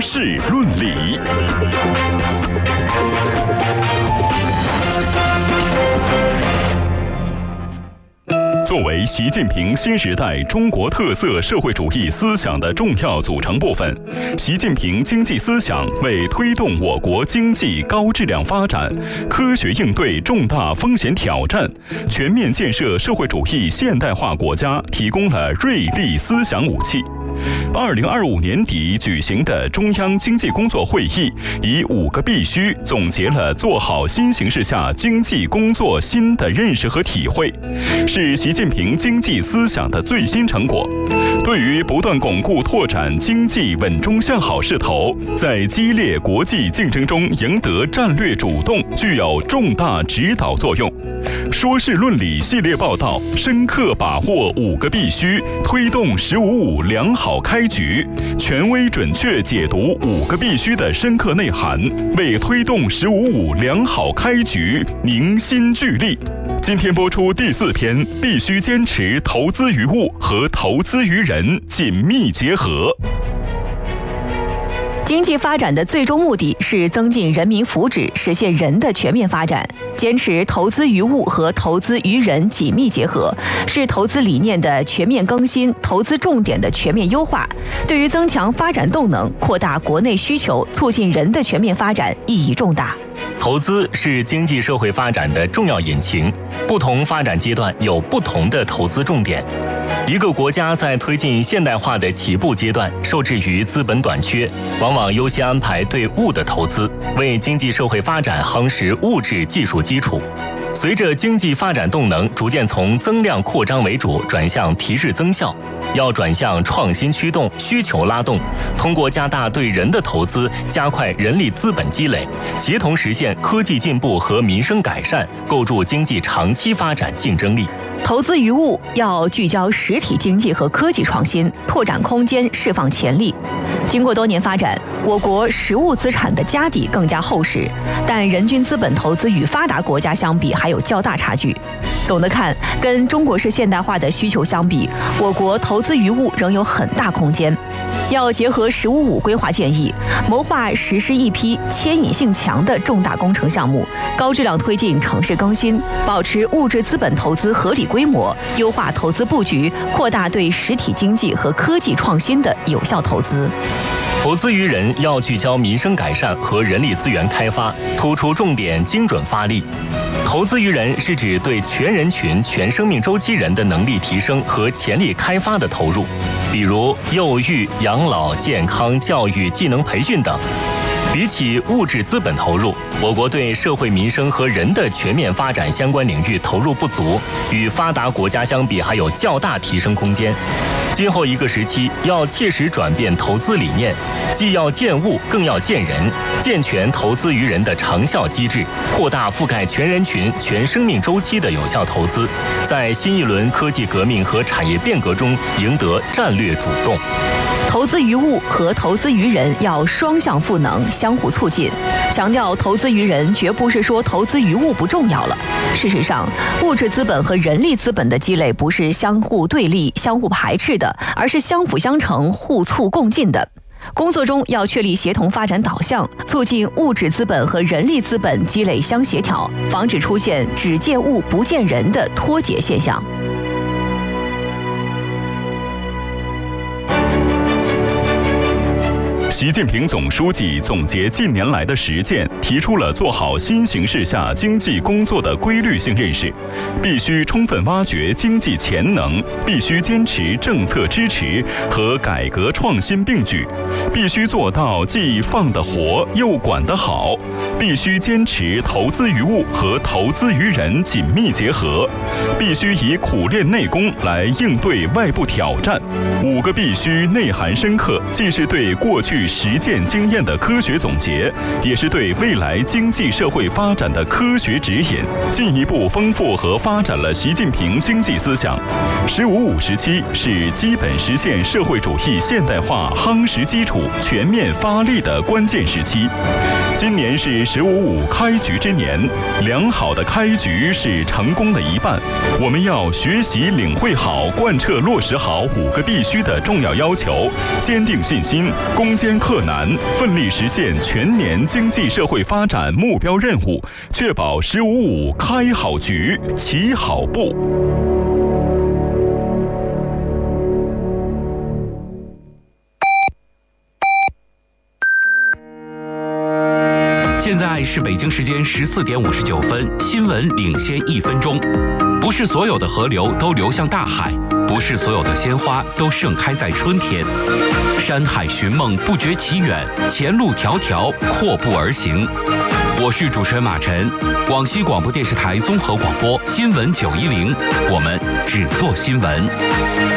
事论理。作为习近平新时代中国特色社会主义思想的重要组成部分，习近平经济思想为推动我国经济高质量发展、科学应对重大风险挑战、全面建设社会主义现代化国家提供了锐利思想武器。2025年底举行的中央经济工作会议，以5个必须总结了做好新形势下经济工作新的认识和体会，是习近平经济思想的最新成果。对于不断巩固拓展经济稳中向好势头，在激烈国际竞争中赢得战略主动，具有重大指导作用。说事论理系列报道深刻把握5个必须，推动“15·5”良好开局，权威准确解读5个必须的深刻内涵，为推动“15·5”良好开局凝心聚力。今天播出第4篇，必须坚持投资于物和投资于人紧密结合。 经济发展的最终目的是增进人民福祉，实现人的全面发展。坚持投资于物和投资于人紧密结合，是投资理念的全面更新、投资重点的全面优化，对于增强发展动能、扩大国内需求、促进人的全面发展意义重大。 投资是经济社会发展的重要引擎，不同发展阶段有不同的投资重点。一个国家在推进现代化的起步阶段，受制于资本短缺，往往优先安排对物的投资，为经济社会发展夯实物质技术基础。随着经济发展动能逐渐从增量扩张为主转向提质增效，要转向创新驱动、需求拉动，通过加大对人的投资，加快人力资本积累，协同实现科技进步和民生改善，构筑经济长期发展竞争力。 投资于物要聚焦实体经济和科技创新，拓展空间，释放潜力。经过多年发展，我国实物资产的家底更加厚实，但人均资本投资与发达国家相比还有较大差距。总的看，跟中国式现代化的需求相比，我国投资于物仍有很大空间。要结合“15·5”规划建议，谋划实施一批牵引性强的重大工程项目，高质量推进城市更新，保持物质资本投资合理规模，优化投资布局，扩大对实体经济和科技创新的有效投资。 投资于人要聚焦民生改善和人力资源开发，突出重点，精准发力。投资于人是指对全人群、全生命周期人的能力提升和潜力开发的投入，比如幼育、养老、健康、教育、技能培训等。比起物质资本投入，我国对社会民生和人的全面发展相关领域投入不足，与发达国家相比还有较大提升空间。今后一个时期要切实转变投资理念，既要建物，更要建人，健全投资于人的长效机制，扩大覆盖全人群、全生命周期的有效投资，在新一轮科技革命和产业变革中赢得战略主动。 投资于物和投资于人要双向赋能，相互促进。强调投资于人，绝不是说投资于物不重要了。事实上，物质资本和人力资本的积累不是相互对立、相互排斥的，而是相辅相成、互促共进的。工作中要确立协同发展导向，促进物质资本和人力资本积累相协调，防止出现只见物不见人的脱节现象。 习近平总书记总结近年来的实践，提出了做好新形势下经济工作的规律性认识，必须充分挖掘经济潜能，必须坚持政策支持和改革创新并举，必须做到既放得活又管得好，必须坚持投资于物和投资于人紧密结合，必须以苦练内功来应对外部挑战。5个必须内涵深刻，既是对过去实践经验的科学总结，也是对未来经济社会发展的科学指引，进一步丰富和发展了习近平经济思想。“15·5”时期是基本实现社会主义现代化夯实基础、全面发力的关键时期。 今年是“15+5”开局之年，良好的开局是成功的一半。我们要学习领会好、贯彻落实好5个必须的重要要求，坚定信心，攻坚克难，奋力实现全年经济社会发展目标任务，确保“15+5”开好局、起好步。 现在是北京时间14点59分，新闻领先1分钟。不是所有的河流都流向大海，不是所有的鲜花都盛开在春天。山海寻梦不觉其远，前路迢迢阔步而行。我是主持人马晨，广西广播电视台综合广播新闻910，我们只做新闻。